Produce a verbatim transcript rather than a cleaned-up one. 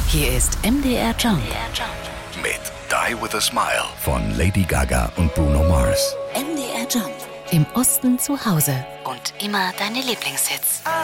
Hier ist M D R Jump Mit Die With A Smile von Lady Gaga und Bruno Mars. M D R Jump. Im Osten zu Hause. Und immer deine Lieblingshits.